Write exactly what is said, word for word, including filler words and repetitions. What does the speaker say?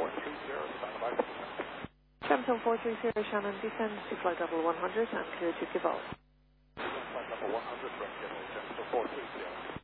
four three zero, stand by for descent. Samsung four three zero, Shannon, descend to flight level one hundred and clear to give off. Flight level one hundred, correct, descent to four three zero.